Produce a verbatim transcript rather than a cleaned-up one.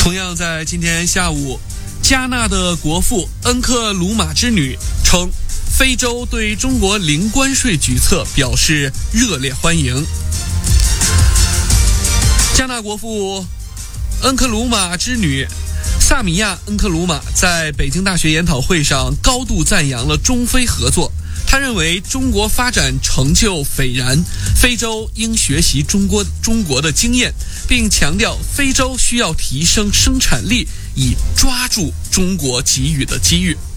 同样在今天下午，加纳的国父恩克鲁玛之女称，非洲对中国零关税举措表示热烈欢迎。加纳国父恩克鲁玛之女萨米亚·恩克鲁玛在北京大学研讨会上高度赞扬了中非合作。他认为中国发展成就斐然，非洲应学习中国中国的经验，并强调非洲需要提升生产力，以抓住中国给予的机遇。